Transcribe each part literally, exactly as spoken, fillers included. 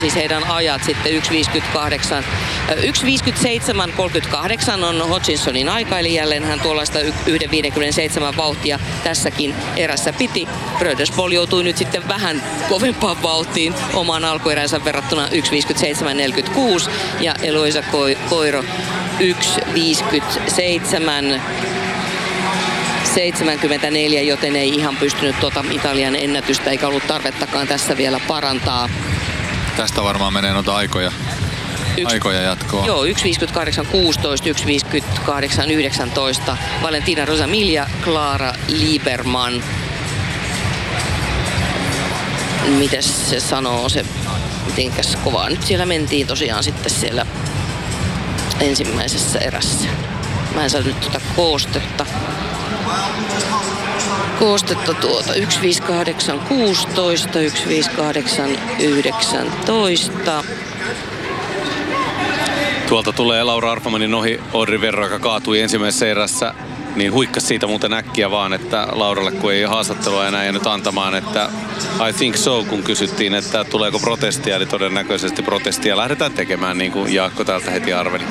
Siis heidän ajat sitten yksi viisikymmentäkahdeksan, yksi viisikymmentäseitsemän kolmekymmentäkahdeksan on Hutchinsonin aika, eli jälleen hän tuollaista yksi viisikymmentäseitsemän vauhtia tässäkin erässä piti. Bröderspol joutui nyt sitten vähän kovempaan vauhtiin omaan alkueränsä verrattuna yksi viisikymmentäseitsemän neljäkymmentäkuusi ja Eloisa Koiro yksi viisikymmentäseitsemän seitsemänkymmentäneljä, joten ei ihan pystynyt tuota Italian ennätystä eikä ollut tarvettakaan tässä vielä parantaa. Tästä varmaan menee noita aikoja, Yksi, aikoja jatkoa. Joo, yksi viisikymmentäkahdeksan kuusitoista, yksi viisikymmentäkahdeksan yhdeksäntoista. Valentina Rosamiglia, Clara Lieberman. Mites se sanoo se, mitenkäs kovaa nyt siellä mentiin tosiaan sitten siellä ensimmäisessä erässä. Mä en saa nyt tuota koostetta. Koostetta tuota yksi viisikymmentäkahdeksan kuusitoista, yksi viisikymmentäkahdeksan yhdeksäntoista. Tuolta tulee Laura Arfamanin ohi Audrey Verro, joka kaatui ensimmäisessä erässä. Niin huikkas siitä muuten äkkiä vaan, että Lauralle kun ei haastattelua enää jäänyt antamaan, että I think so, kun kysyttiin, että tuleeko protestia, eli todennäköisesti protestia lähdetään tekemään, niin kuin Jaakko täältä heti arveli.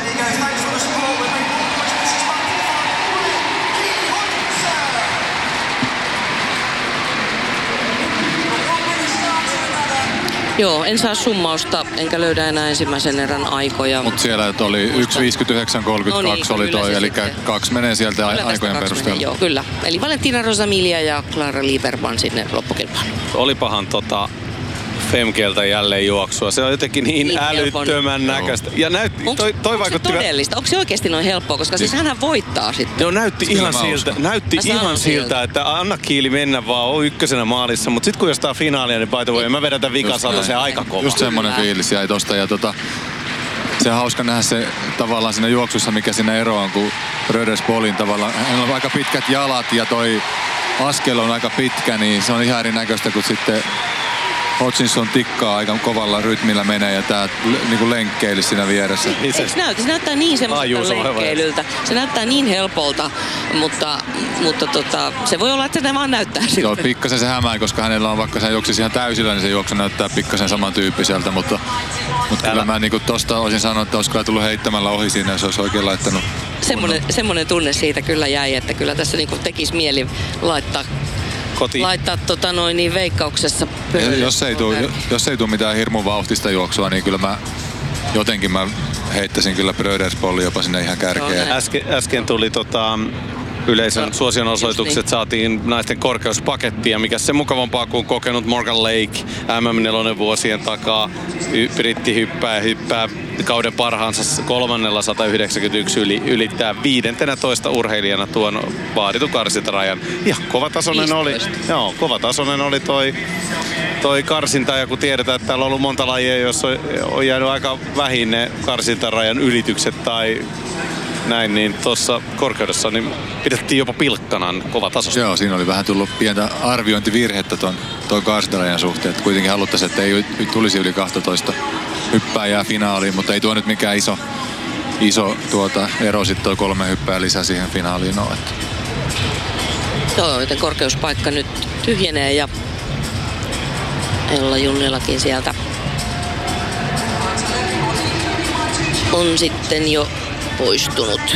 Joo, en saa summausta, enkä löydä enää ensimmäisen erän aikoja. Mutta siellä oli yksi viisikymmentäyhdeksän kolmekymmentäkaksi no niin, oli toi, eli sitten. kaksi menee sieltä kyllä aikojen perusteella. Menee, joo, kyllä. Eli Valentina Rosamiglia ja Clara Lieberman sinne loppukilpailuun. Olipahan tota Femkeltä jälleen juoksua. Se on jotenkin niin, niin älyttömän näköistä. Ja näytti, onko, toi, toi onko vaikutti... se todellista? Onko se oikeasti noin helppoa? Koska siis, siis hänhän voittaa sitten. Joo, näytti Kyllä ihan siltä, näytti ihan siltä, että anna kiili mennä vaan, on ykkösenä maalissa. Mutta sitten kun jostain finaalia, niin by the way, mä vedän tämän vikasalta se aika kova. Just semmonen fiilis jäi tosta. Ja tota, se on hauska nähdä se tavallaan siinä juoksussa, mikä siinä ero on, kun Bröderspolin tavallaan, hänellä on aika pitkät jalat ja toi askel on aika pitkä, niin se on ihan erinäköistä kuin sitten Hutchinson tikkaa aika kovalla rytmillä menee ja tää niinku lenkkeili siinä vieressä. Eikö näytä? Se näyttää niin semmoista lenkkeilyltä. Se näyttää niin helpolta, mutta, mutta tota, se voi olla, että se vaan näyttää siltä. Joo, pikkasen se hämää, koska hänellä on, vaikka se juoksisi ihan täysillä, niin se juoksu näyttää pikkasen samantyyppiseltä, mutta, mutta kyllä mä niinku tosta olisin sanonut, että olisi kyllä tullut heittämällä ohi siinä, jos olisi oikein laittanut. Semmoinen, semmoinen tunne siitä kyllä jäi, että kyllä tässä niinku tekisi mieli laittaa Kotiin. Laittaa tota noin niin veikkauksessa pöydälle. Jos ei tuu, jos ei tuu mitään hirmun vauhtista juoksua, niin kyllä mä jotenkin mä heittäisin kyllä Bröderspolin jopa sinne ihan kärkeen. Äsken, äsken tuli tota, yleisön suosionosoitukset, niin. Saatiin naisten korkeuspakettia, mikä se mukavampaa kuin kokenut Morgan Lake M M neljä vuosien takaa. Y- Britti hyppää ja hyppää kauden parhaansa kolmannella sata yhdeksänkymmentäyksi yli, ylittää viidentenätoista urheilijana tuon vaaditun karsintarajan. Ja kovatasoinen oli, joo, kovatasoinen oli toi, toi karsinta, ja kun tiedetään, että täällä on ollut monta lajia, jossa on, on jäänyt aika vähin ne karsintarajan ylitykset tai näin, niin tuossa korkeudessa niin pidettiin jopa pilkkanan kova tasosta. Joo, siinä oli vähän tullut pientä arviointivirhettä ton, ton karsintarajan suhteen. Että kuitenkin haluttaisiin, että ei tulisi yli kaksitoista hyppääjää finaaliin, mutta ei tuo nyt mikään iso, iso tuota ero sitten tuo kolme hyppää lisää siihen finaaliin. No, että. Joo, joten korkeuspaikka nyt tyhjenee ja Ella Junnilakin sieltä on sitten jo poistunut.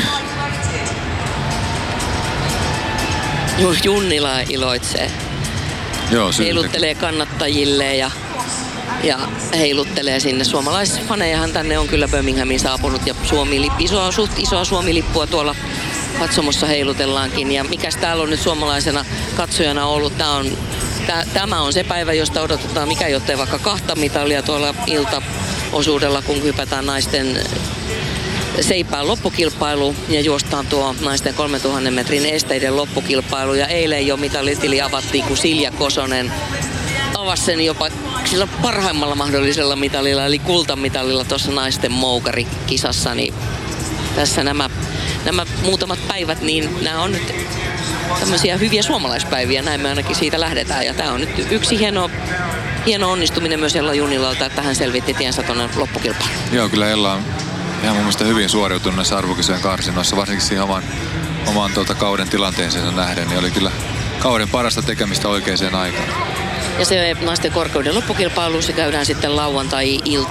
Junnila iloitsee. Joo, heiluttelee kannattajille ja, ja heiluttelee sinne. Suomalaisfanejahan tänne on kyllä Birminghamiin saapunut ja Suomi, isoa, suht isoa Suomi-lippua tuolla katsomossa heilutellaankin. Ja mikäs täällä on nyt suomalaisena katsojana ollut? Tää on, tää, tämä on se päivä, josta odotetaan mikä jottei vaikka kahta mitalia tuolla iltaosuudella, kun hypätään naisten seipään loppukilpailu ja juostaan tuo naisten kolmetuhatta metrin esteiden loppukilpailu. Ja eilen jo mitalitili avattiin, kun Silja Kosonen avasi sen jopa sillä parhaimmalla mahdollisella mitalilla, eli kultamitalilla tuossa naisten moukarikisassa. Niin tässä nämä, nämä muutamat päivät, niin nämä on nyt tämmöisiä hyviä suomalaispäiviä, näin me ainakin siitä lähdetään. Ja tämä on nyt yksi hieno, hieno onnistuminen myös Ella Junnilalta, että hän selvitti tiensä tuonne loppukilpailuun. Joo, kyllä Ella on ihan mun mielestä hyvin suoriutunut näissä arvokisojen karsinnoissa, varsinkin siihen oman, oman tuota kauden tilanteeseensa nähden, niin oli kyllä kauden parasta tekemistä oikeaan aikaan. Ja se naisten korkeuden loppukilpailu, se käydään sitten lauantai-ilta.